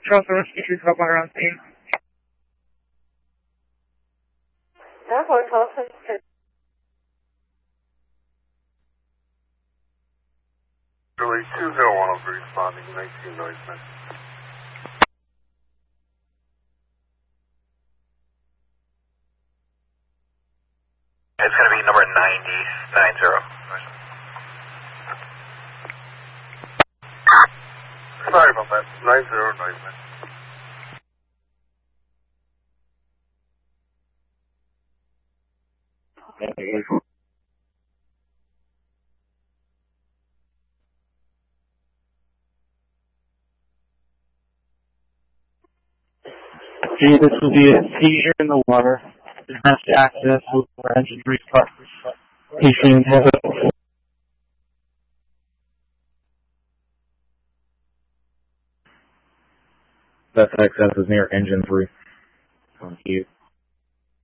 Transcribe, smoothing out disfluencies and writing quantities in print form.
Charles Rescue 2 up on around scene. Julie 20103 responding 19 noise. It's going to be number 90. Sorry about that. 90. See, this will be a seizure in the water. It has to access over engine restart. Patient has a... Best access is near engine 3. Thank you.